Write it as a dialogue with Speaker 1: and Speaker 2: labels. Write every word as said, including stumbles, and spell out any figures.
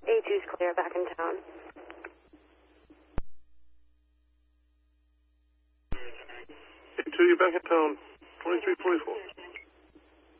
Speaker 1: A two's clear, back in town.
Speaker 2: A two, you're back in town. twenty-three forty-four.